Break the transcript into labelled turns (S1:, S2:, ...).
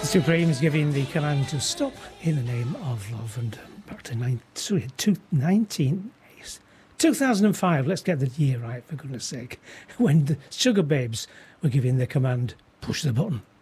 S1: Supremes giving the command to stop in the name of love. And back to 2005, let's get the year right, for goodness sake, when the Sugar Babes were giving the command, push the button.